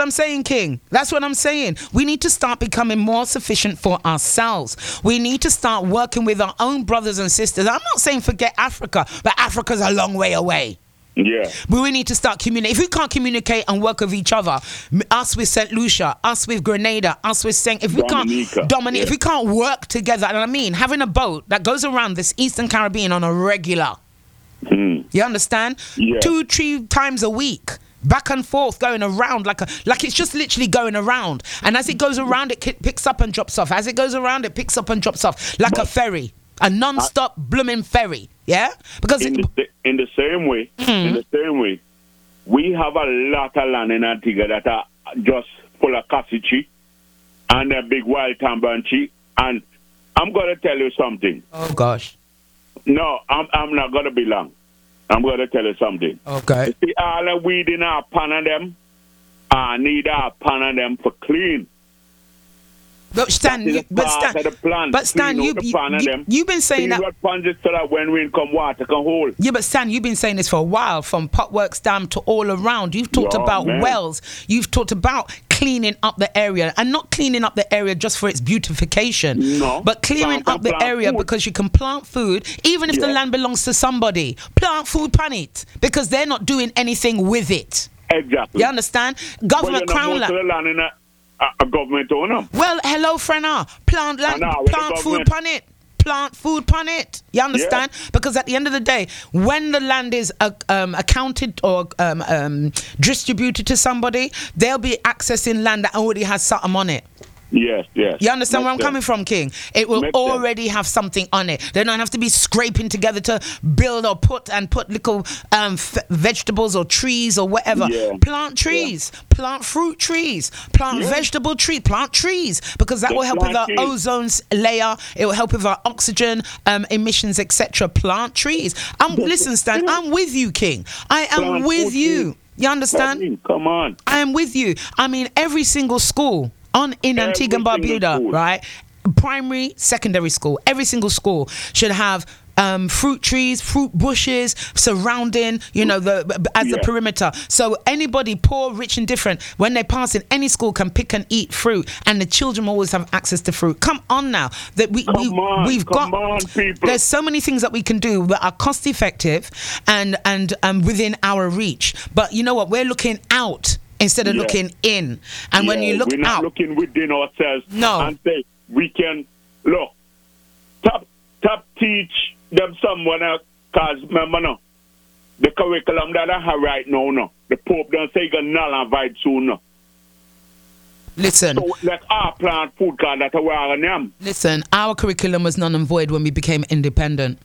I'm saying, King. That's what I'm saying. We need to start becoming more sufficient for ourselves. We need to start working with our own brothers and sisters. I'm not saying forget Africa, but Africa's a long way away. Yeah. But we need to start communicating. If we can't communicate and work with each other, us with St. Lucia, us with Grenada, us with St. If we if we can't work together, and I mean, having a boat that goes around this Eastern Caribbean on a regular, you understand? Yeah. 2-3 times a week, back and forth, going around like it's just literally going around. And as it goes around, it picks up and drops off. As it goes around, it picks up and drops off like a ferry, a non-stop blooming ferry. Yeah, because in the same way, we have a lot of land in Antigua that are just full of Cassichi and a big wild Tambanchi. And I'm going to tell you something. Oh gosh. No, I'm not going to be long. I'm going to tell you something. Okay. You see, all the weed in our pan of them, I need our pan of them for clean. But Stan, you've been saying that. So that when wind come, water can hold. Yeah, but Stan, you've been saying this for a while, from Potworks Dam to all around. You've talked about wells. You've talked about cleaning up the area, and not cleaning up the area just for its beautification, but clearing up the area because you can plant food, even if the land belongs to somebody. Plant food on it because they're not doing anything with it. Exactly. You understand? Government crown land. A government owner. Well, hello, Frena. Plant food on it. Plant food on it. You understand? Yeah. Because at the end of the day, when the land is accounted or distributed to somebody, they'll be accessing land that already has something on it. Yes. You understand where I'm coming from, King? It will already have something on it. They don't have to be scraping together to build or put little vegetables or trees or whatever. Yeah. Plant trees, plant fruit trees, plant vegetable trees, plant trees, because that will help with our ozone layer. It will help with our oxygen emissions, etc. Plant trees. Listen, Stan, I'm with you, King. I am with you. You understand? Come on. I am with you. I mean, every single school in Antigua and Barbuda, right? Primary, secondary school, every single school should have fruit trees, fruit bushes surrounding, the perimeter. So anybody, poor, rich, and different, when they pass in any school, can pick and eat fruit, and the children always have access to fruit. Come on now, that we've got. There's so many things that we can do that are cost effective and within our reach. But you know what? We're looking out instead of looking in. And when you look we're not out, looking within ourselves and say we can look. Top teach them someone else, because remember now, the curriculum that I have right now, the Pope don't say you're null and void soon. No. Listen. So let our plant food card that we are on them. Listen, our curriculum was null and void when we became independent.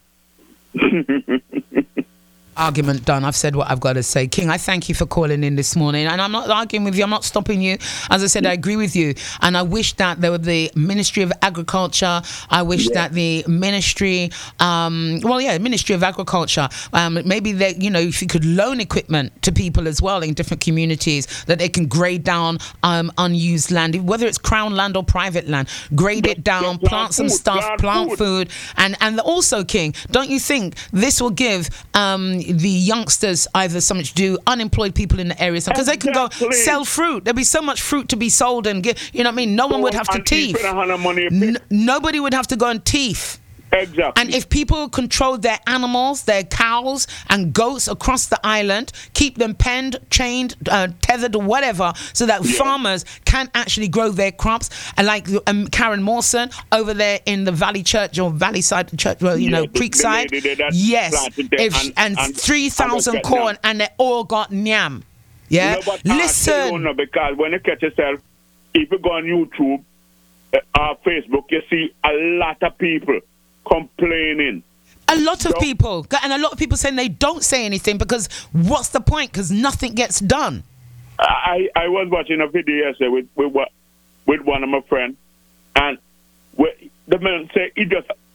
Argument done. I've said what I've got to say. King, I thank you for calling in this morning, and I'm not arguing with you. I'm not stopping you. As I said, I agree with you, and I wish that there were the Ministry of Agriculture. I wish that the Ministry, Ministry of Agriculture, maybe they, if you could loan equipment to people as well in different communities, that they can grade down unused land, whether it's crown land or private land. Grade it down, plant some stuff, plant food, and also, King, don't you think this will give the youngsters either something to do, unemployed people in the area, because they can go sell fruit. There'd be so much fruit to be sold and get, no one would have to thief. Nobody would have to go and thief. Exactly. And if people controlled their animals, their cows and goats across the island, keep them penned, chained, tethered, or whatever, so that farmers can actually grow their crops. And like Karen Mawson over there in the Valley Church or Valley Side Church, Creekside. Yes. And 3,000 corn, and they all got nyam. Yeah. Listen. Because when you catch yourself, if you go on YouTube or Facebook, you see a lot of people complaining. A lot of people, and a lot of people saying they don't say anything because what's the point? Because nothing gets done. I was watching a video yesterday with one of my friends, and the man said he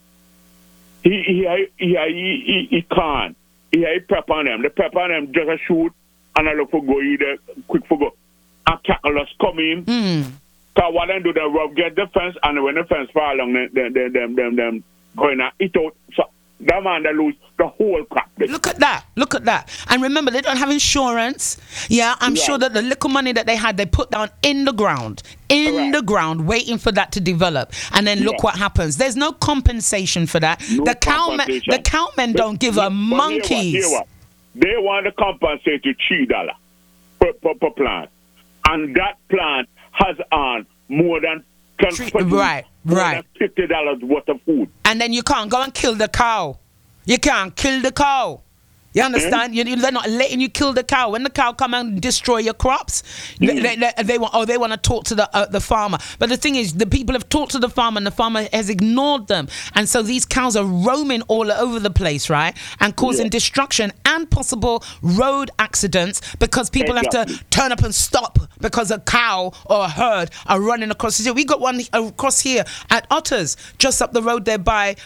can't. He prep on them. The prep on them just a shoot and I look for go either quick for go. And cattle just come in. Cause what they do, they get the fence, and when the fence fall along, them going and eat out. So that man, they lose the whole crop. Look at that. Look at that. And remember, they don't have insurance. Yeah, I'm sure that the little money that they had, they put down in the ground, the ground, waiting for that to develop. And then look what happens. There's no compensation for that. No the cowmen don't give a monkeys. They want to compensate you $3 per plant. And that plant has on more than right. $50 worth of food. And then you can't go and kill the cow. You can't kill the cow. You understand? They're not letting you kill the cow. When the cow come and destroy your crops, they want to talk to the farmer. But the thing is, the people have talked to the farmer, and the farmer has ignored them. And so these cows are roaming all over the place, right? And causing destruction and possible road accidents because people have to turn up and stop because a cow or a herd are running across the street. We got one across here at Otters, just up the road there by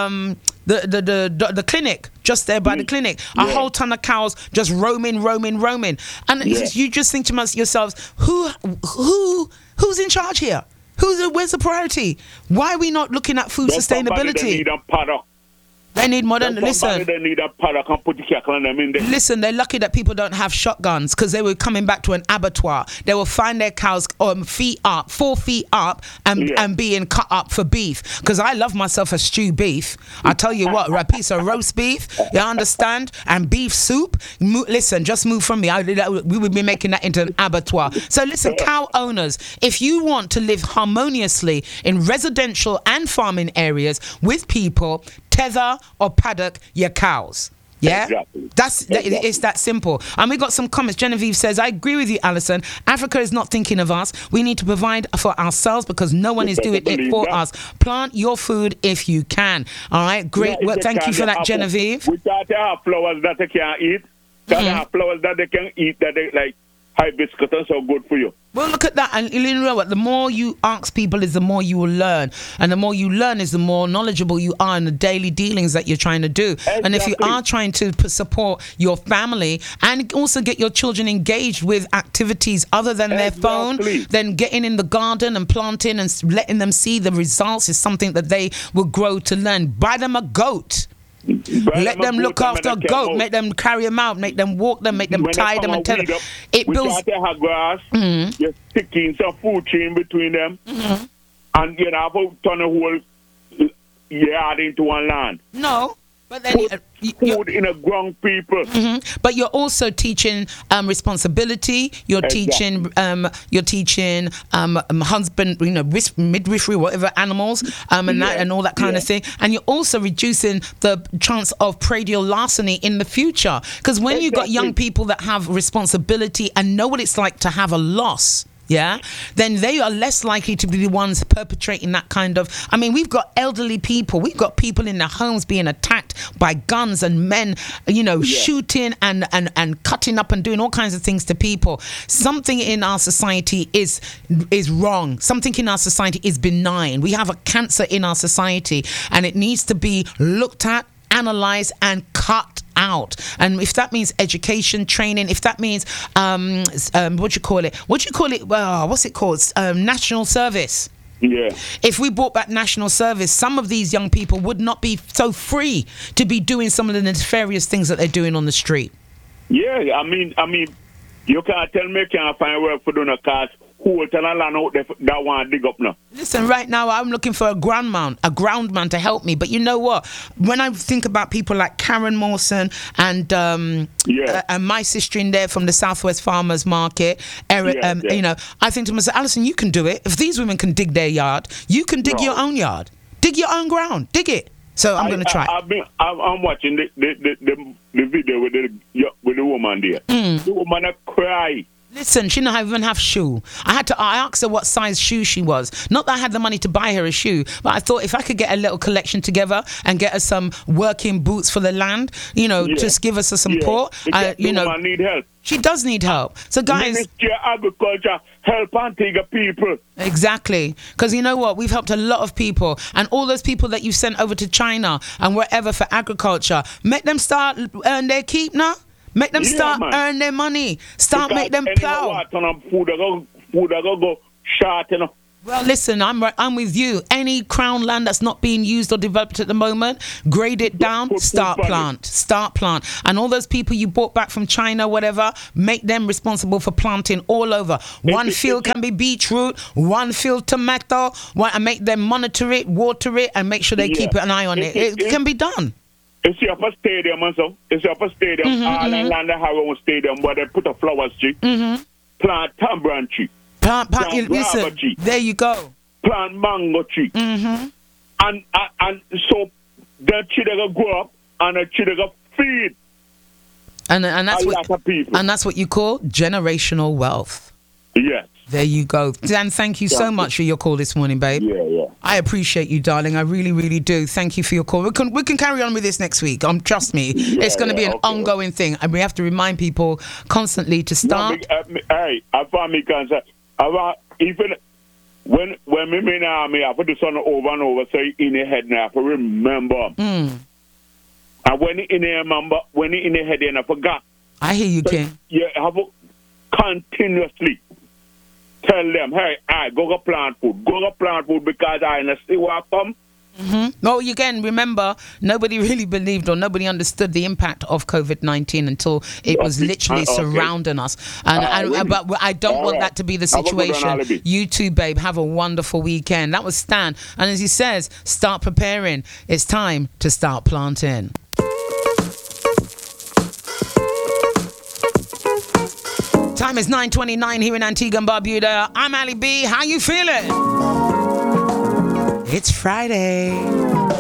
the clinic, just there by the clinic. A whole ton of cows just roaming. And you just think to yourselves, who's in charge here? Where's the priority? Why are we not looking at food sustainability? They need modern. Listen. They need a paddock and put the cattle on them in there. Listen, they're lucky that people don't have shotguns because they were coming back to an abattoir. They will find their cows 4 feet up, and being cut up for beef. Because I love myself a stew beef. I tell you what, a piece of roast beef, you understand, and beef soup. Listen, just move from me. We would be making that into an abattoir. So listen, cow owners, if you want to live harmoniously in residential and farming areas with people, tether or paddock your cows. Yeah, exactly. It's that simple. And we got some comments. Genevieve says, I agree with you, Alison. Africa is not thinking of us. We need to provide for ourselves because no one is doing it for us. Plant your food if you can. All right, great. Well, thank you for that, Genevieve. We start to have flowers that they can eat. Have flowers that they can eat that they like. Hibiscus are so good for you. Well, look at that. And you know what? The more you ask people is the more you will learn. And the more you learn is the more knowledgeable you are in the daily dealings that you're trying to do. Exactly. And if you are trying to support your family and also get your children engaged with activities other than their phone, then getting in the garden and planting and letting them see the results is something that they will grow to learn. Buy them a goat. Let them look after a goat. Make them carry them out. Make them walk them. Make them tie them and tell them. It builds. Have grass. You're sticking some food chain between them, and you know, have a ton of whole yard into one land. No, but then food in a ground people. But you're also teaching responsibility. You're teaching husband, midwifery, whatever animals, and all that kind of thing. And you're also reducing the chance of predial larceny in the future. Because when you've got young people that have responsibility and know what it's like to have a loss, then they are less likely to be the ones perpetrating that kind of. I mean, we've got elderly people. We've got people in their homes being attacked by guns and men, shooting and cutting up and doing all kinds of things to people. Something in our society is wrong. Something in our society is benign. We have a cancer in our society, and it needs to be looked at, analyzed, and cut out. And if that means education, training, if that means what's it called? National service. If we brought back national service, some of these young people would not be so free to be doing some of the nefarious things that they're doing on the street. I mean, you can't tell me you can't find work for doing a cause. Who will tell a land out there that want to dig up now? Listen, right now I'm looking for a groundman to help me. But you know what? When I think about people like Karen Mawson and my sister in there from the Southwest Farmers Market, Eric, I think to myself, Alison, you can do it. If these women can dig their yard, you can dig your own yard. Dig your own ground. Dig it. So I'm going to try. I'm watching the video with the woman there. The woman cry. Listen, she didn't even have shoe. I asked her what size shoe she was. Not that I had the money to buy her a shoe, but I thought if I could get a little collection together and get her some working boots for the land, just give us some support. Woman need help. She does need help. So guys, Ministry of Agriculture, help Antigua people. Exactly. Because you know what? We've helped a lot of people. And all those people that you sent over to China and wherever for agriculture, make them start earn their keep now. Make them earn their money. Make them plow. Food go short, Well, listen, I'm with you. Any crown land that's not being used or developed at the moment, grade it down, start plant. And all those people you brought back from China, whatever, make them responsible for planting all over. One field can be beetroot, one field tomato, and make them monitor it, water it, and make sure they keep an eye on it. It can be done. It's your first stadium, also. It's your first stadium. Land Harrow Stadium, where they put a flowers tree, plant tamarind tree. Listen, there you go. Plant mango tree. And so the children grow up and the children feed. And that's a lot of people. And that's what you call generational wealth. Yes. There you go. Dan, thank you so much for your call this morning, babe. Yeah. I appreciate you, darling. I really, really do. Thank you for your call. We can carry on with this next week. Trust me. It's going to be an ongoing thing. And we have to remind people constantly to start. Hey, I found me concern. Even when me in the army, I put this on over and over, so in the head now, I remember. And when in the head, I forgot. I hear you, King. Yeah, I have to continuously tell them, hey, go plant food. Go plant food because I see where I come. Well, again, remember, nobody really believed or nobody understood the impact of COVID-19 until it was literally surrounding us. But I don't want that to be the situation. You too, babe. Have a wonderful weekend. That was Stan. And as he says, start preparing. It's time to start planting. Time is 9:29 here in Antigua and Barbuda. I'm Ali B. How you feeling? It's Friday.